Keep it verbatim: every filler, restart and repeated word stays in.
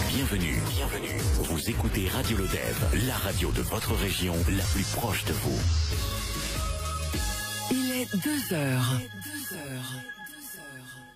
Bienvenue, bienvenue. Vous écoutez Radio Lodève, la radio de votre région, la plus proche de vous. Il est deux heures. deux heures. deux heures.